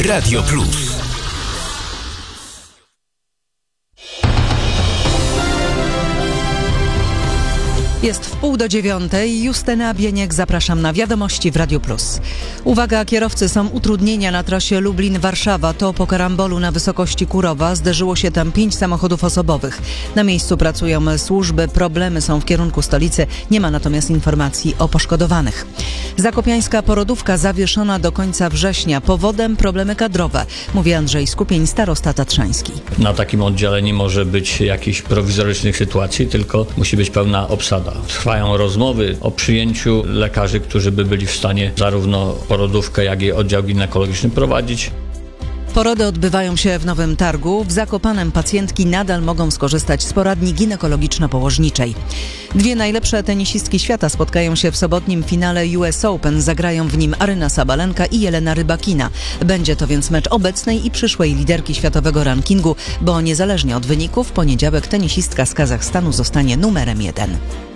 Radio Plus. Jest 8:30. Justyna Bieniek, zapraszam na wiadomości w Radio Plus. Uwaga, kierowcy, są utrudnienia na trasie Lublin-Warszawa. To po karambolu na wysokości Kurowa. Zderzyło się tam 5 samochodów osobowych. Na miejscu pracują służby, problemy są w kierunku stolicy. Nie ma natomiast informacji o poszkodowanych. Zakopiańska porodówka zawieszona do końca września. Powodem problemy kadrowe, mówi Andrzej Skupień, starosta tatrzański. Na takim oddziale nie może być jakichś prowizorycznych sytuacji, tylko musi być pełna obsada. Trwają rozmowy o przyjęciu lekarzy, którzy by byli w stanie zarówno porodówkę, jak i oddział ginekologiczny prowadzić. Porody odbywają się w Nowym Targu. W Zakopanem pacjentki nadal mogą skorzystać z poradni ginekologiczno-położniczej. 2 najlepsze tenisistki świata spotkają się w sobotnim finale US Open. Zagrają w nim Aryna Sabalenka i Jelena Rybakina. Będzie to więc mecz obecnej i przyszłej liderki światowego rankingu, bo niezależnie od wyników w poniedziałek tenisistka z Kazachstanu zostanie numerem 1.